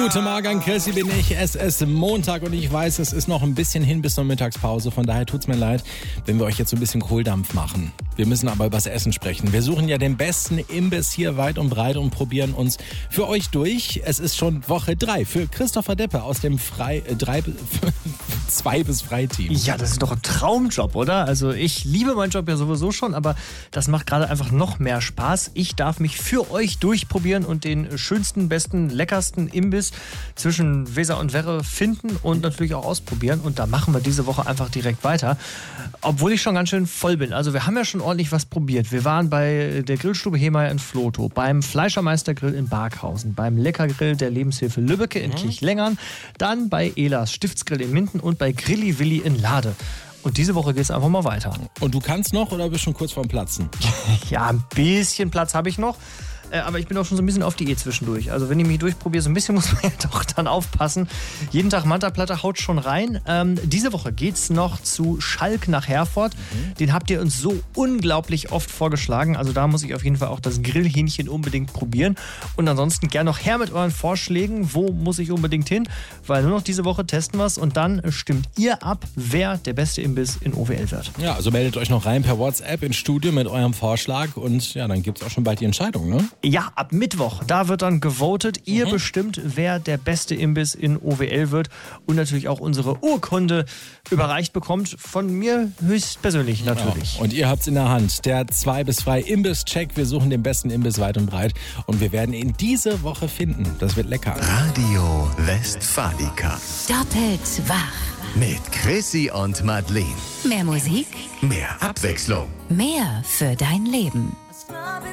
Guten Morgen, Chrissy bin ich. Es ist Montag und ich weiß, es ist noch ein bisschen hin bis zur Mittagspause. Von daher tut's mir leid, wenn wir euch jetzt so ein bisschen Kohldampf machen. Wir müssen aber über das Essen sprechen. Wir suchen ja den besten Imbiss hier weit und breit und probieren uns für euch durch. Es ist schon Woche 3 für Christopher Deppe aus dem 2 bis Frei-Team. Ja, das ist doch ein Traumjob, oder? Also ich liebe meinen Job ja sowieso schon, aber das macht gerade einfach noch mehr Spaß. Ich darf mich für euch durchprobieren und den schönsten, besten, leckersten Imbiss zwischen Weser und Werre finden und natürlich auch ausprobieren. Und da machen wir diese Woche einfach direkt weiter. Obwohl ich schon ganz schön voll bin. Also wir haben ja schon ordentlich was probiert. Wir waren bei der Grillstube Hemeyer in Vlotho, beim Fleischermeister-Grill in Barkhausen, beim Leckergrill der Lebenshilfe Lübbecke in Kirchlengern, dann bei Elas Stiftsgrill in Minden und bei Grilli Willi in Lade. Und diese Woche geht es einfach mal weiter. Und du kannst noch oder bist schon kurz vorm Platzen? Ja, ein bisschen Platz habe ich noch. Aber ich bin auch schon so ein bisschen auf Diät zwischendurch. Also wenn ich mich durchprobiere, so ein bisschen muss man ja doch dann aufpassen. Jeden Tag Manta-Platte haut schon rein. Diese Woche geht's noch zu Schalk nach Herford. Den habt ihr uns so unglaublich oft vorgeschlagen. Also da muss ich auf jeden Fall auch das Grillhähnchen unbedingt probieren. Und ansonsten gern noch her mit euren Vorschlägen. Wo muss ich unbedingt hin? Weil nur noch diese Woche testen wir es. Und dann stimmt ihr ab, wer der beste Imbiss in OWL wird. Ja, also meldet euch noch rein per WhatsApp ins Studio mit eurem Vorschlag. Und ja, dann gibt's auch schon bald die Entscheidung, ne? Ja, ab Mittwoch, da wird dann gewotet. Ihr bestimmt, wer der beste Imbiss in OWL wird und natürlich auch unsere Urkunde überreicht bekommt. Von mir höchstpersönlich natürlich. Ja, und ihr habt's in der Hand. Der 2 bis Frei Imbiss-Check. Wir suchen den besten Imbiss weit und breit und wir werden ihn diese Woche finden. Das wird lecker. Radio Westfalica. Doppelt wach. Mit Chrissy und Madeleine. Mehr Musik, Mehr Abwechslung. mehr für dein Leben.